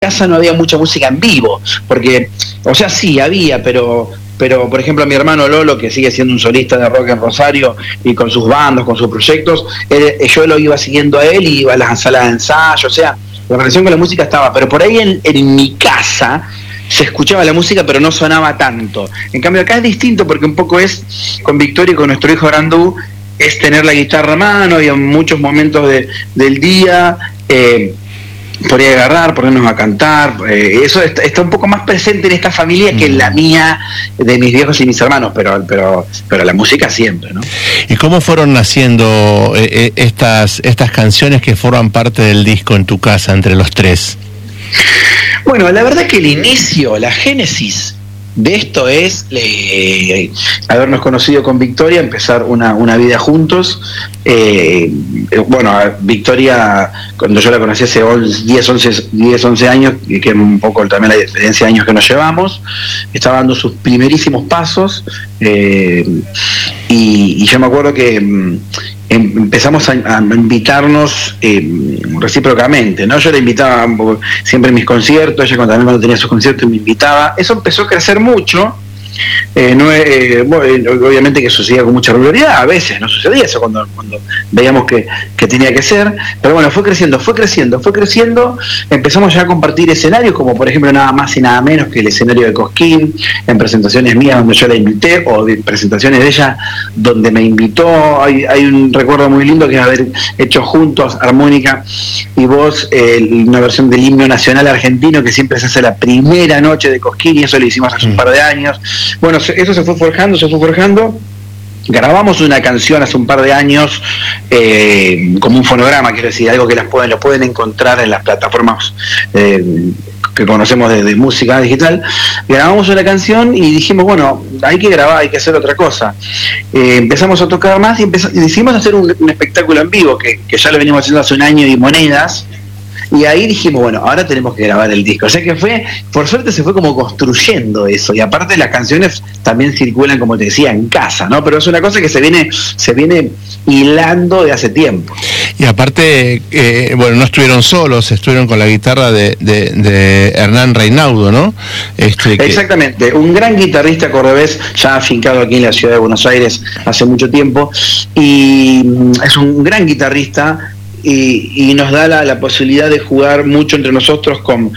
casa no había mucha música en vivo, porque, o sea, sí había, pero por ejemplo, mi hermano Lolo, que sigue siendo un solista de rock en Rosario y con sus bandos, con sus proyectos, yo lo iba siguiendo a él y iba a las salas de ensayo, o sea, la relación con la música estaba, pero por ahí en mi casa se escuchaba la música, pero no sonaba tanto. En cambio acá es distinto, porque un poco es, con Victoria y con nuestro hijo Grandú, es tener la guitarra a mano, y en muchos momentos del día por ahí agarrar, ponernos a cantar, eso está un poco más presente en esta familia que en la mía, de mis viejos y mis hermanos, pero la música siempre, ¿no? ¿Y cómo fueron naciendo estas canciones que forman parte del disco en tu casa, entre los tres? Bueno, la verdad que el inicio, la génesis de esto es habernos conocido con Victoria, empezar una vida juntos. Bueno, Victoria, cuando yo la conocí hace 10, 11 años, que es un poco también la diferencia de años que nos llevamos, estaba dando sus primerísimos pasos, y yo me acuerdo que empezamos a invitarnos recíprocamente, ¿no? Yo la invitaba siempre en mis conciertos, ella también cuando tenía sus conciertos me invitaba. Eso empezó a crecer mucho. Obviamente que sucedía con mucha regularidad, a veces no sucedía eso cuando veíamos que tenía que ser, pero bueno, fue creciendo, empezamos ya a compartir escenarios, como por ejemplo nada más y nada menos que el escenario de Cosquín, en presentaciones mías donde yo la invité, o de presentaciones de ella donde me invitó. Hay un recuerdo muy lindo que es haber hecho juntos, armónica y voz, una versión del himno nacional argentino que siempre se hace la primera noche de Cosquín, y eso lo hicimos hace un par de años. Bueno, eso se fue forjando. Grabamos una canción hace un par de años, como un fonograma, quiero decir, algo que lo pueden encontrar en las plataformas que conocemos de música digital. Grabamos una canción y dijimos, bueno, hay que grabar, hay que hacer otra cosa. Empezamos a tocar más y decidimos hacer un espectáculo en vivo, que ya lo venimos haciendo hace un año y monedas. Y ahí dijimos, bueno, ahora tenemos que grabar el disco. O sea que por suerte se fue como construyendo eso. Y aparte las canciones también circulan, como te decía, en casa, ¿no? Pero es una cosa que se viene hilando de hace tiempo. Y aparte, bueno, no estuvieron solos, estuvieron con la guitarra de Hernán Reinaudo, ¿no? Exactamente, un gran guitarrista cordobés, ya afincado aquí en la ciudad de Buenos Aires hace mucho tiempo, y es un gran guitarrista. Y nos da la posibilidad de jugar mucho entre nosotros con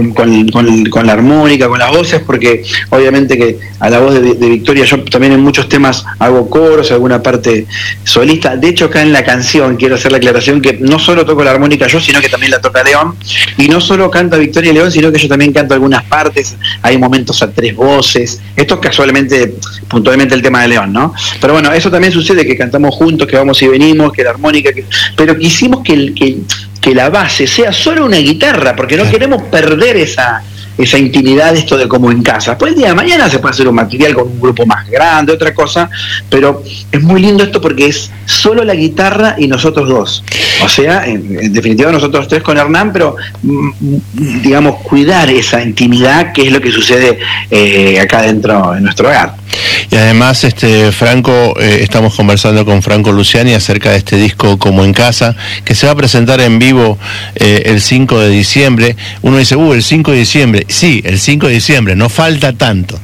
la armónica, con las voces, porque obviamente que a la voz de Victoria yo también en muchos temas hago coros, alguna parte solista. De hecho, acá en la canción quiero hacer la aclaración que no solo toco la armónica yo, sino que también la toca León, y no solo canta Victoria León, sino que yo también canto algunas partes. Hay momentos a 3 voces. Esto es puntualmente el tema de León, ¿no? Pero bueno, eso también sucede, que cantamos juntos, que vamos y venimos, que la armónica, pero quisimos que la base sea solo una guitarra, porque no queremos perder esa intimidad, esto de como en casa. Después el día de mañana se puede hacer un material con un grupo más grande, otra cosa, pero es muy lindo esto porque es solo la guitarra y nosotros dos. O sea, en definitiva nosotros tres con Hernán, pero digamos, cuidar esa intimidad, que es lo que sucede acá dentro en nuestro hogar. Y además, Franco, estamos conversando con Franco Luciani acerca de este disco Como en Casa, que se va a presentar en vivo el 5 de diciembre. Uno dice, el 5 de diciembre. Sí, el 5 de diciembre, no falta tanto.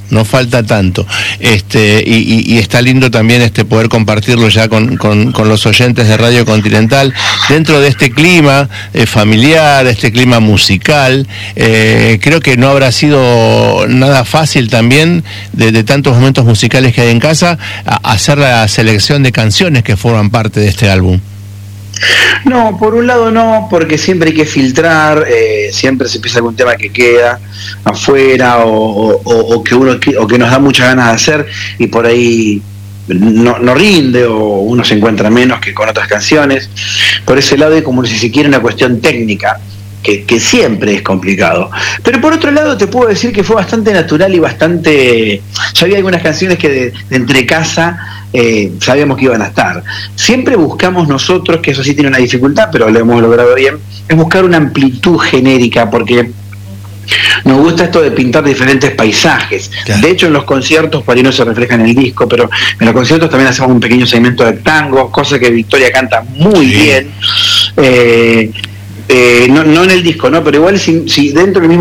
Y está lindo también poder compartirlo ya con los oyentes de Radio Continental, dentro de este clima familiar, este clima musical. Creo que no habrá sido nada fácil también, de tantos momentos musicales que hay en casa, hacer la selección de canciones que forman parte de este álbum. No, por un lado no, porque siempre hay que filtrar, siempre se empieza algún tema que queda afuera o que nos da muchas ganas de hacer y por ahí no rinde, o uno se encuentra menos que con otras canciones. Por ese lado hay como si se quiere una cuestión técnica, que siempre es complicado. Pero por otro lado te puedo decir que fue bastante natural y bastante... Ya había algunas canciones que de entre casa sabíamos que iban a estar. Siempre buscamos nosotros, que eso sí tiene una dificultad, pero lo hemos logrado bien, es buscar una amplitud genérica, porque nos gusta esto de pintar diferentes paisajes. Claro. De hecho, en los conciertos, por ahí no se refleja en el disco, pero en los conciertos también hacemos un pequeño segmento de tango, cosa que Victoria canta muy bien. No en el disco, ¿no? Pero igual si dentro del mismo